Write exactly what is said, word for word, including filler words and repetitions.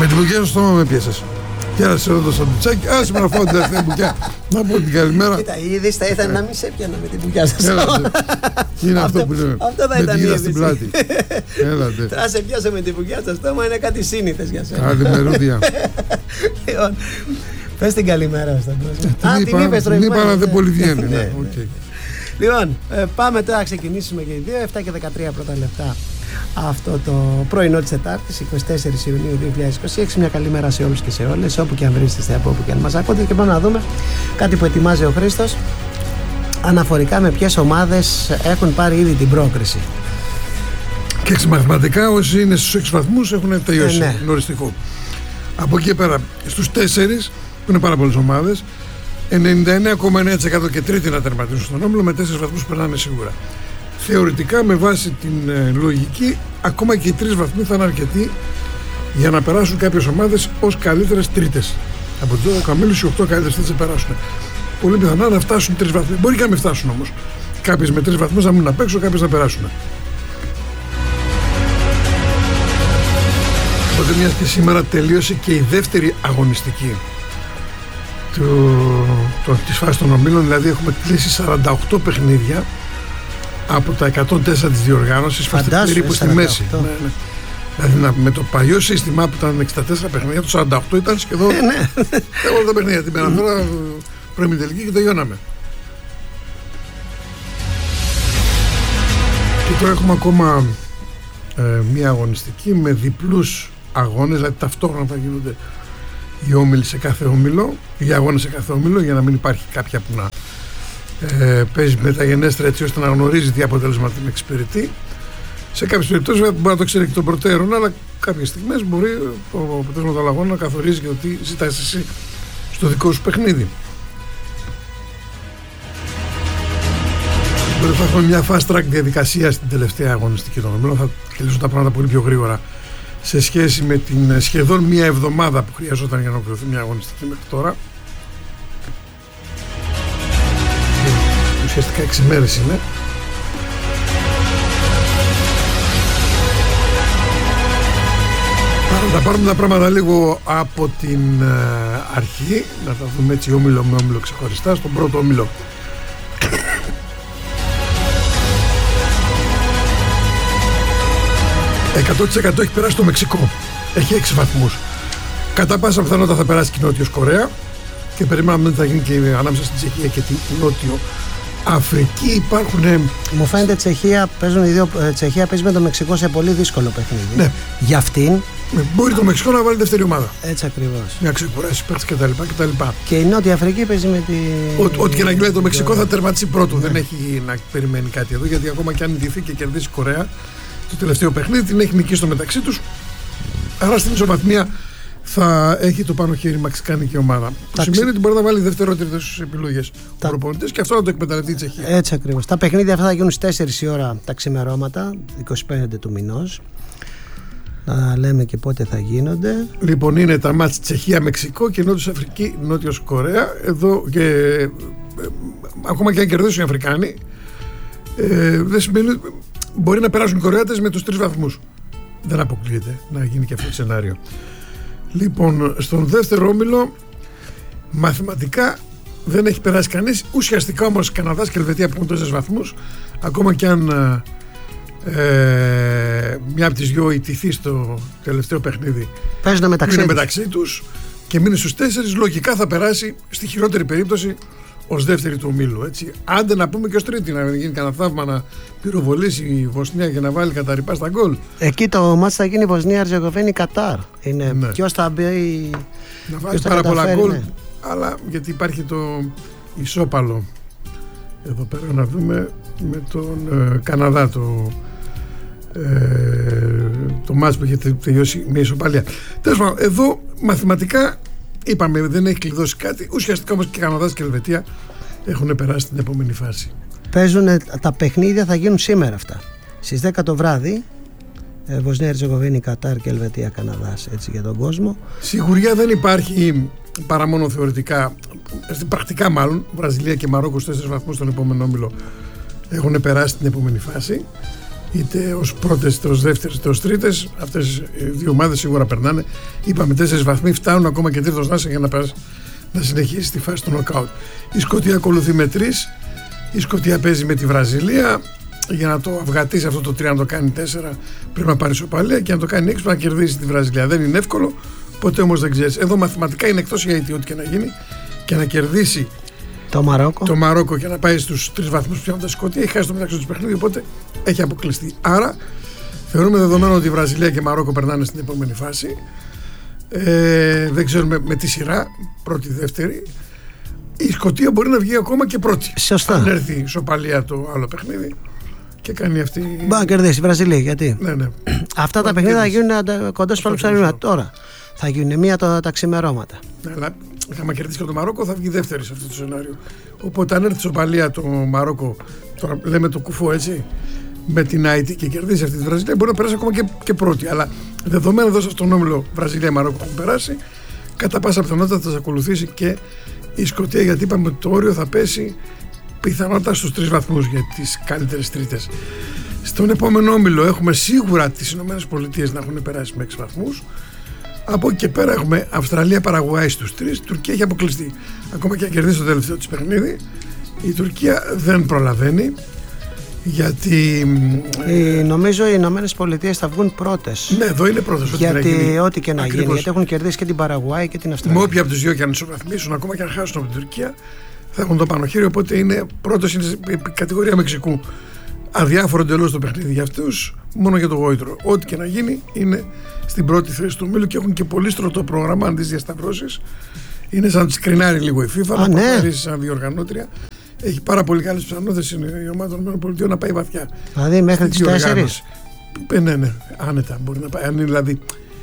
Με την μπουκιά στο στόμα με πιέσες. Και άρα σε ρωτώ το σαντουτσάκι, άσε με να φάω την τελευταία μπουκιά. Να πω την καλημέρα. Κοίτα, η είδηση θα ήταν να μην σε έπιανα με την μπουκιά στο στόμα. Είναι αυτό που λέμε. Αυτό θα ήταν η είδηση. Στην πλάτη. Έλατε. Τώρα σε πιάσω με την μπουκιά στο στόμα είναι κάτι σύνηθες για σένα. Καλημερούδια. Λοιπόν, πες την καλημέρα στον κόσμο. Α, την είπες την είπα, αλλά δεν πολύ βγαίνει. Λοιπόν, πάμε τώρα να ξεκινήσουμε και οι δύο, επτά και δεκατρία πρώτα λεπτά. Αυτό το πρωινό της Τετάρτης, εικοστή τέταρτη Ιουνίου δύο χιλιάδες είκοσι έξι. Μια καλή μέρα σε όλους και σε όλες, όπου και αν βρίσκεστε, από όπου και αν μας ακούτε. Και πάμε να δούμε κάτι που ετοιμάζει ο Χρήστος αναφορικά με ποιες ομάδες έχουν πάρει ήδη την πρόκριση. Και μαθηματικά όσοι είναι στους έξι βαθμούς έχουν τελειώσει. Ε, ναι. Γνωριστικό. Από εκεί πέρα στους τέσσερις, που είναι πάρα πολλές ομάδες, ενενήντα εννέα κόμμα εννέα τοις εκατό και τρίτη να τερματίσουν στον όμιλο, με τέσσερις βαθμούς περνάνε σίγουρα. Θεωρητικά, με βάση την ε, λογική, ακόμα και οι τρεις βαθμοί θα είναι αρκετοί για να περάσουν κάποιες ομάδες ως καλύτερες τρίτες. Από τους δώδεκα ομίλους οι οκτώ καλύτερες τρίτες θα περάσουν. Πολύ πιθανά να φτάσουν τρεις βαθμοί. Μπορεί και να μην φτάσουν όμως. Κάποιες με τρεις βαθμούς να μείνουν απ' έξω, κάποιες να περάσουν. Οπότε, μιας και σήμερα τελείωσε και η δεύτερη αγωνιστική του, το, της φάσης των ομίλων, δηλαδή έχουμε κλείσει σαράντα οκτώ παιχνίδια από τα εκατόν τέσσερα της διοργάνωσης, είμαστε περίπου στη μέση. Ναι, ναι. Δηλαδή με το παλιό σύστημα που ήταν εξήντα τέσσερα παιχνίδια, το σαράντα οκτώ ήταν σχεδόν όλα τα παιχνίδια. Την περαφορά πρώιμη τελική και τελειώναμε. Και τώρα έχουμε ακόμα ε, μία αγωνιστική με διπλούς αγώνες, δηλαδή ταυτόχρονα θα γίνονται οι όμιλοι σε κάθε όμιλο, οι αγώνες σε κάθε όμιλο, για να μην υπάρχει κάποια που να Ε, παίζει μεταγενέστερα, έτσι ώστε να γνωρίζει τι αποτέλεσμα την εξυπηρετεί. Σε κάποιες περιπτώσεις μπορεί να το ξέρει και των προτέρων, αλλά κάποιες στιγμές μπορεί το αποτέλεσμα των αγώνων να καθορίζει και το τι ζητάς εσύ στο δικό σου παιχνίδι. Μπορεί θα έχουμε μια fast track διαδικασία στην τελευταία αγωνιστική των ομίλων, θα κυλήσουν τα πράγματα πολύ πιο γρήγορα σε σχέση με την σχεδόν μια εβδομάδα που χρειαζόταν για να ολοκληρωθεί μια αγωνιστική μέχρι τώρα. Ουσιαστικά έξι μέρες είναι. Θα πάρουμε τα πράγματα λίγο από την αρχή, να τα δούμε έτσι όμιλο με όμιλο ξεχωριστά. Στον πρώτο όμιλο εκατό τοις εκατό έχει περάσει το Μεξικό, έχει έξι βαθμούς. Κατά πάσα πιθανότητα θα περάσει και η Νότιος Κορέα και περιμέναμε ότι θα γίνει και ανάμεσα στην Τσεχία και την Νότιο Αφρική. Υπάρχουν. Μου φαίνεται Τσεχία, παίζουν οι δύο, Τσεχία παίζει με το Μεξικό σε πολύ δύσκολο παιχνίδι. Ναι. Για αυτήν. Μπορεί το Μεξικό να βάλει δεύτερη ομάδα. Έτσι ακριβώς. Μια ξεκουράσει παίχτες κτλ. Και η Νότια Αφρική παίζει με τη. Ό,τι και να γίνει, το Μεξικό θα τερματίσει πρώτο. Ναι. Δεν έχει να περιμένει κάτι εδώ, γιατί ακόμα και αν ντυθεί και κερδίσει η Κορέα το τελευταίο παιχνίδι, την έχει νικήσει στο μεταξύ του. Άρα στην ισοβαθμία θα έχει το πάνω χέρι η μαξικάνικη ομάδα. Που σημαίνει ότι μπορεί να βάλει δευτερότερες επιλογές ο προπονητής και αυτό να το εκμεταλλευτεί η Τσεχία. Έτσι ακριβώς. Τα παιχνίδια αυτά θα γίνουν στις τέσσερις η ώρα τα ξημερώματα, εικοστή πέμπτη του μηνός. Να λέμε και πότε θα γίνονται. Λοιπόν, είναι τα μάτς Τσεχία-Μεξικό και Νότιος Αφρική, Νότιος Κορέα. Εδώ και ε, ακόμα και αν κερδίσουν οι Αφρικάνοι, ε, δεν σημαίνει, μπορεί να περάσουν οι Κορεάτες με τους τρεις βαθμούς. Δεν αποκλείεται να γίνει και αυτό το σενάριο. Λοιπόν, στον δεύτερο όμιλο μαθηματικά δεν έχει περάσει κανείς. Ουσιαστικά όμως Καναδάς και Ελβετία που έχουν τόσους βαθμούς, ακόμα και αν ε, μια από τις δυο ιτηθεί στο τελευταίο παιχνίδι, παίζουν μεταξύ, είναι μεταξύ τους και μείνει στους τέσσερις, λογικά θα περάσει στη χειρότερη περίπτωση ως δεύτερη του ομίλου. Έτσι. Άντε να πούμε και ως τρίτη, να γίνει κανένα θαύμα να πυροβολήσει η Βοσνία και να βάλει καταρρυπά στα γκολ. Εκεί το μάτς θα γίνει Βοσνία-Αρζεγοβίνη-Κατάρ. Είναι ναι. Ποιος θα μπει. Να βάλει πάρα πολλά γκολ. Ναι. Αλλά γιατί υπάρχει το ισόπαλο εδώ πέρα, να δούμε με τον ε, Καναδά το, ε, το μάτς που είχε τελειώσει με ισοπαλία. Τέλος πάντων, εδώ μαθηματικά είπαμε δεν έχει κλειδώσει κάτι. Ουσιαστικά όμως και Καναδάς και Ελβετία έχουν περάσει την επόμενη φάση. Παίζουν τα παιχνίδια, θα γίνουν σήμερα αυτά. Στις δέκα το βράδυ, ε, Βοσνία, Ερζεγοβίνη, Κατάρ και Ελβετία, Καναδάς, έτσι για τον κόσμο. Σιγουριά δεν υπάρχει παρά μόνο θεωρητικά, πρακτικά μάλλον. Βραζιλία και Μαρόκο στους τέσσερις βαθμούς στον επόμενο όμιλο έχουν περάσει την επόμενη φάση. είτε ως πρώτες, είτε ως δεύτερες, είτε ως τρίτες. Αυτές οι δύο ομάδες σίγουρα περνάνε. Είπαμε τέσσερις βαθμοί, φτάνουν ακόμα και τρίτος να είσαι για να, περάσει, να συνεχίσει στη φάση του νοκάουτ. Η Σκωτία ακολουθεί με τρεις. Η Σκωτία παίζει με τη Βραζιλία. Για να το αυγατήσει αυτό το τρία, να το κάνει τέσσερα, πρέπει να πάρει ισοπαλία, και να το κάνει έξι, πρέπει να κερδίσει τη Βραζιλία. Δεν είναι εύκολο, ποτέ όμως δεν ξέρεις. Εδώ μαθηματικά είναι εκτός για ό,τι και να γίνει, και να κερδίσει το Μαρόκο, το Μαρόκο και να πάει στους τρεις βαθμούς που πιάνουν τα Σκωτία. Έχει χάσει το μεταξύ του παιχνίδι, οπότε έχει αποκλειστεί. Άρα θεωρούμε δεδομένο ότι η Βραζιλία και η Μαρόκο περνάνε στην επόμενη φάση. Ε, δεν ξέρουμε με τι σειρά, πρώτη, δεύτερη. Η Σκωτία μπορεί να βγει ακόμα και πρώτη. Σωστά. Αν έρθει η ισοπαλία το άλλο παιχνίδι και κάνει αυτή. Μπορεί να κερδίσει η Βραζιλία, γιατί. Ναι, ναι. Αυτά τα παιχνίδια θα γίνουν κοντά στο ψάρι τώρα. Θα γίνουν μία τα, τα ξημερώματα. Ναι, αλλά άμα κερδίσει και το Μαρόκο θα βγει δεύτερη σε αυτό το σενάριο. Οπότε αν έρθει η ισοπαλία το Μαρόκο, τώρα λέμε το κουφό έτσι, με την Άιτι και κερδίσει αυτή τη Βραζιλία, μπορεί να περάσει ακόμα και, και πρώτη. Αλλά δεδομένου εδώ στον όμιλο Βραζιλία-Μαρόκο που έχουν περάσει, κατά πάσα πιθανότητα θα ακολουθήσει και η Σκωτία, γιατί είπαμε ότι το όριο θα πέσει πιθανότατα στους τρεις βαθμούς για τις καλύτερες τρίτες. Στον επόμενο όμιλο έχουμε σίγουρα τις Ηνωμένες Πολιτείες να έχουν περάσει με έξι βαθμούς. Από εκεί και πέρα έχουμε Αυστραλία, Παραγουάη στους τρεις. Τουρκία έχει αποκλειστεί. Ακόμα και αν κερδίσει το τελευταίο της παιχνίδι, η Τουρκία δεν προλαβαίνει. Γιατί. Ε, νομίζω οι Ηνωμένες Πολιτείες θα βγουν πρώτες. Ναι, εδώ είναι πρώτες. Γιατί ό,τι και να γίνει, γιατί έχουν κερδίσει και την Παραγουάη και την Αυστραλία. Με όποια από τις δύο και αν ισοβαθμίσουν, ακόμα και αν χάσουν από την Τουρκία, θα έχουν το πανοχείριο. Οπότε είναι πρώτος, είναι κατηγορία Μεξικού. Αδιάφορο εντελώς το παιχνίδι για αυτούς, μόνο για το γόητρο. Ό,τι και να γίνει είναι στην πρώτη θέση του ομίλου και έχουν και πολύ στρωτό πρόγραμμα. Αν τις διασταυρώσεις, είναι σαν να τις κρινάρει λίγο η FIFA, να προχωρήσει σαν διοργανώτρια. Έχει πάρα πολύ καλές πιθανότητες η ομάδα των ΗΠΑ να πάει βαθιά. Δηλαδή μέχρι τις τέσσερις. Ε, ναι, ναι, άνετα μπορεί να πάει. Αν είναι δηλαδή